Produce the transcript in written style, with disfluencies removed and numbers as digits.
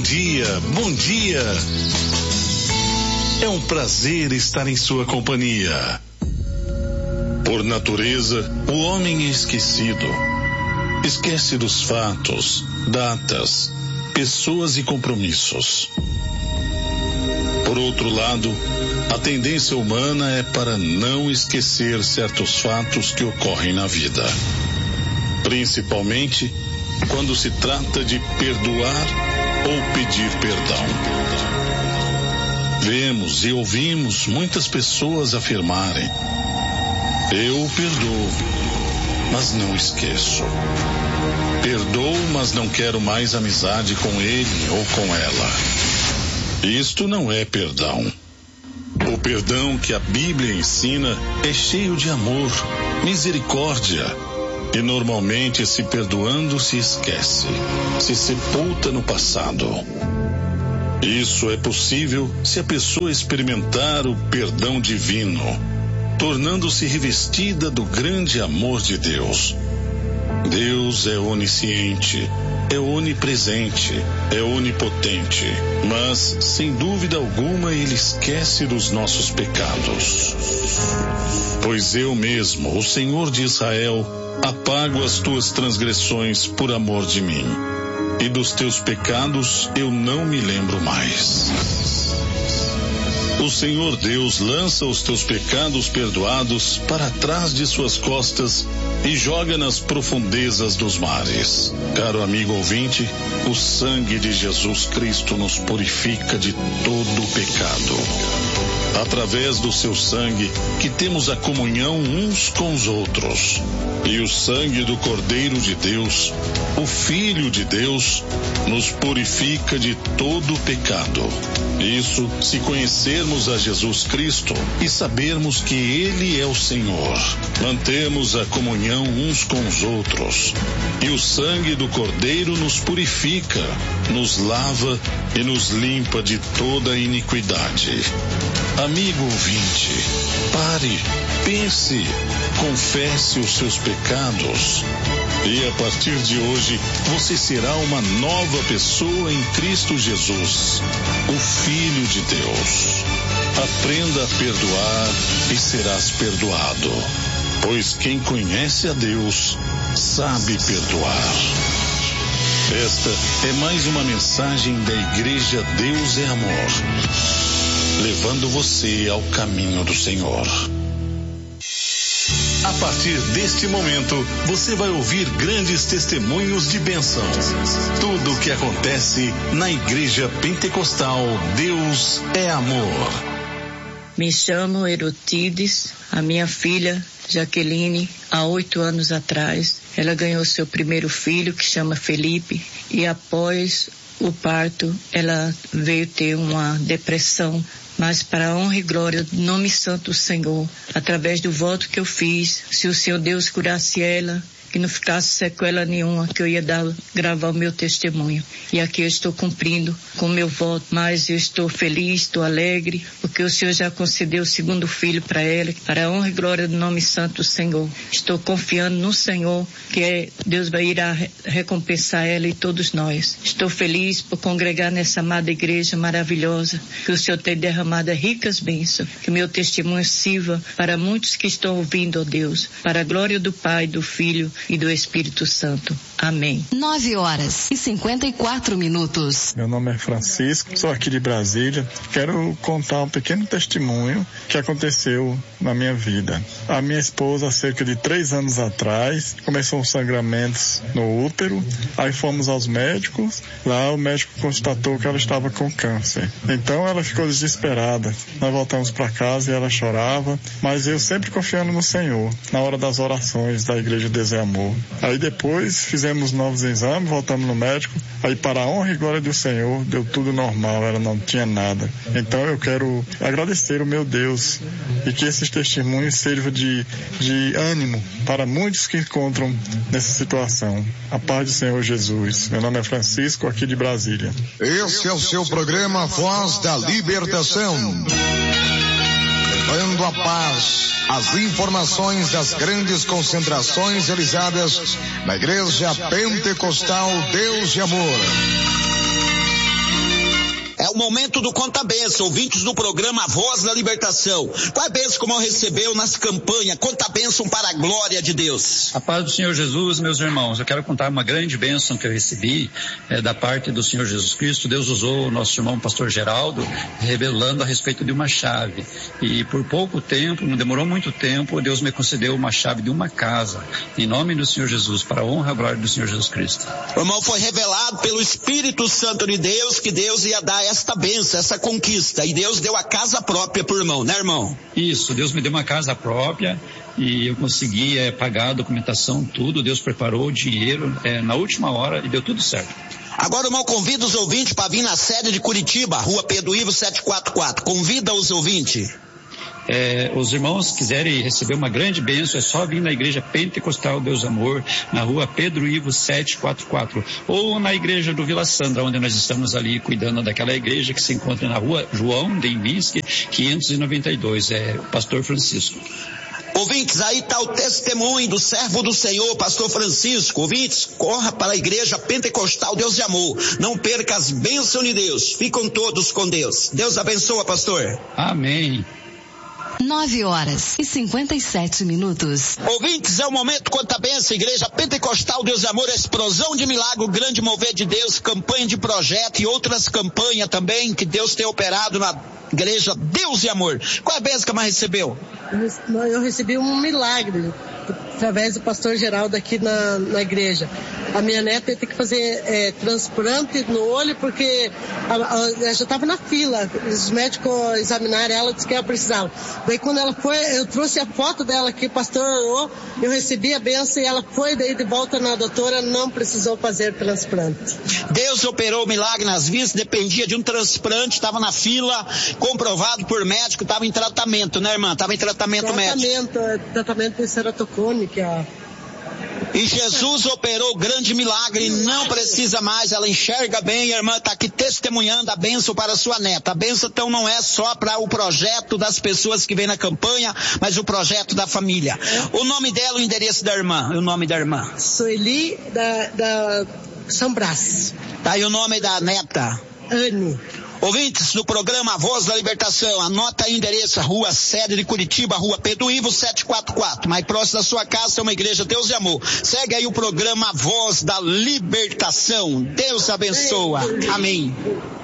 dia, bom dia. É um prazer estar em sua companhia. Por natureza, o homem é esquecido. Esquece dos fatos, datas, pessoas e compromissos. Por outro lado, a tendência humana é para não esquecer certos fatos que ocorrem na vida. Principalmente quando se trata de perdoar ou pedir perdão. Vemos e ouvimos muitas pessoas afirmarem: eu perdoo, mas não esqueço. Perdoo, mas não quero mais amizade com ele ou com ela. Isto não é perdão. O perdão que a Bíblia ensina é cheio de amor, misericórdia. E normalmente, se perdoando, se esquece, se sepulta no passado. Isso é possível se a pessoa experimentar o perdão divino, tornando-se revestida do grande amor de Deus. Deus é onisciente, é onipresente, é onipotente, mas, sem dúvida alguma, Ele esquece dos nossos pecados. Pois eu mesmo, o Senhor de Israel, apago as tuas transgressões por amor de mim, e dos teus pecados eu não me lembro mais. O Senhor Deus lança os teus pecados perdoados para trás de suas costas e joga nas profundezas dos mares. Caro amigo ouvinte, o sangue de Jesus Cristo nos purifica de todo o pecado. Através do seu sangue que temos a comunhão uns com os outros. E o sangue do Cordeiro de Deus, o Filho de Deus, nos purifica de todo o pecado. Isso se conhecermos a Jesus Cristo e sabermos que Ele é o Senhor. Mantemos a comunhão uns com os outros. E o sangue do Cordeiro nos purifica, nos lava e nos limpa de toda iniquidade. Amigo ouvinte, pare, pense, confesse os seus pecados. E a partir de hoje, você será uma nova pessoa em Cristo Jesus, o Filho de Deus. Aprenda a perdoar e serás perdoado, pois quem conhece a Deus sabe perdoar. Esta é mais uma mensagem da Igreja Deus é Amor, levando você ao caminho do Senhor. A partir deste momento, você vai ouvir grandes testemunhos de bênção. Tudo o que acontece na Igreja Pentecostal Deus é Amor. Me chamo Erotides, a minha filha Jaqueline, há 8 anos atrás, ela ganhou seu primeiro filho, que chama Felipe, e após o parto, ela veio ter uma depressão. Mas para a honra e glória do nome santo do Senhor, através do voto que eu fiz, se o Senhor Deus curasse ela, que não ficasse sequela nenhuma, que eu ia gravar o meu testemunho. E aqui eu estou cumprindo com o meu voto, mas eu estou feliz, estou alegre, porque o Senhor já concedeu o segundo filho para ela, para a honra e glória do nome santo do Senhor. Estou confiando no Senhor, que Deus vai ir a recompensar ela e todos nós. Estou feliz por congregar nessa amada igreja maravilhosa, que o Senhor tem derramado ricas bênçãos, que meu testemunho sirva para muitos que estão ouvindo, ó Deus, para a glória do Pai, do Filho e do Espírito Santo. Amém. 9h54. Meu nome é Francisco, sou aqui de Brasília. Quero contar um pequeno testemunho que aconteceu na minha vida. A minha esposa, há cerca de 3 anos atrás, começou uns sangramentos no útero. Aí fomos aos médicos. Lá o médico constatou que ela estava com câncer. Então ela ficou desesperada. Nós voltamos para casa e ela chorava, mas eu sempre confiando no Senhor, na hora das orações da Igreja Deus é Amor. Aí depois fizemos novos exames, voltamos no médico, aí para a honra e glória do Senhor, deu tudo normal, ela não tinha nada. Então eu quero agradecer o meu Deus e que esses testemunhos sirvam de ânimo para muitos que encontram nessa situação. A paz do Senhor Jesus. Meu nome é Francisco, aqui de Brasília. Esse é o seu programa Voz da Libertação. Levando a paz, as informações das grandes concentrações realizadas na Igreja Pentecostal Deus de Amor. o momento do Conta Bênção, ouvintes do programa Voz da Libertação. Qual é a bênção que o irmão recebeu nas campanhas? Conta Bênção para a glória de Deus. A paz do Senhor Jesus, meus irmãos. Eu quero contar uma grande bênção que eu recebi da parte do Senhor Jesus Cristo. Deus usou o nosso irmão pastor Geraldo, revelando a respeito de uma chave. E por pouco tempo, não demorou muito tempo, Deus me concedeu uma chave de uma casa, em nome do Senhor Jesus, para a honra e a glória do Senhor Jesus Cristo. O irmão foi revelado pelo Espírito Santo de Deus que Deus ia dar esta bênção, essa conquista. E Deus deu a casa própria para o irmão, né, irmão? Isso, Deus me deu uma casa própria e eu consegui pagar a documentação, tudo. Deus preparou o dinheiro na última hora e deu tudo certo. Agora, irmão, convida os ouvintes para vir na sede de Curitiba, Rua Pedro Ivo 744. Convida os ouvintes. Os irmãos quiserem receber uma grande bênção, é só vir na Igreja Pentecostal Deus Amor, na Rua Pedro Ivo 744, ou na Igreja do Vila Sandra, onde nós estamos ali cuidando daquela igreja que se encontra na Rua João Dembinski 592, o pastor Francisco. Ouvintes, aí está o testemunho do servo do Senhor, pastor Francisco. Ouvintes, corra para a Igreja Pentecostal Deus de Amor. Não perca as bênçãos de Deus. Ficam todos com Deus. Deus abençoa, pastor. Amém. 9h57. Ouvintes, é o momento Conta Bênção, Igreja Pentecostal Deus de Amor, explosão de milagre, o grande mover de Deus, campanha de projeto e outras campanhas também que Deus tem operado na Igreja Deus de Amor. Qual é a bênção que mais recebeu? Eu recebi um milagre através do pastor Geraldo aqui na igreja. A minha neta ia ter que fazer transplante no olho porque ela já estava na fila. Os médicos examinaram ela, disse que ela precisava. Daí quando ela foi, eu trouxe a foto dela que o pastor orou, eu recebi a bênção e ela foi daí de volta na doutora, não precisou fazer transplante. Deus operou o milagre nas vidas, dependia de um transplante, estava na fila, comprovado por médico, estava em tratamento, né, irmã? Estava em tratamento médico. Tratamento de ceratocone, que é E Jesus operou grande milagre, não precisa mais, ela enxerga bem, a irmã está aqui testemunhando a bênção para a sua neta. A bênção então não é só para o projeto das pessoas que vêm na campanha, mas o projeto da família. O nome dela, o endereço da irmã, o nome da irmã? Sueli da São Brás. Tá aí o nome da neta? Anne. Ouvintes do programa Voz da Libertação, anota aí o endereço, Rua Sede de Curitiba, Rua Pedro Ivo 744, mais próximo da sua casa é uma Igreja Deus de Amor. Segue aí o programa Voz da Libertação. Deus abençoa. Amém.